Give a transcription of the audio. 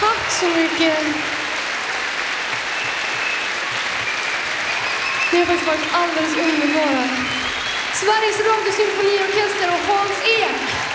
Tack så mycket. Det har faktiskt varit alldeles underbara. Sveriges Radio Symfoniorkester och Hans Ek.